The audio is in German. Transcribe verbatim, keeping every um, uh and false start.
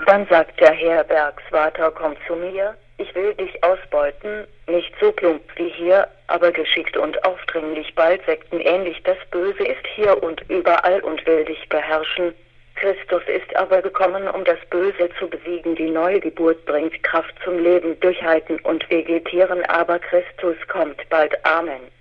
Dann sagt der Herbergsvater, komm zu mir, ich will dich ausbeuten, nicht so plump wie hier, aber geschickt und aufdringlich, bald sektenähnlich. Das Böse ist hier und überall und will dich beherrschen. Christus ist aber gekommen, um das Böse zu besiegen. Die Neugeburt bringt Kraft zum Leben, Durchhalten und Vegetieren, aber Christus kommt bald. Amen.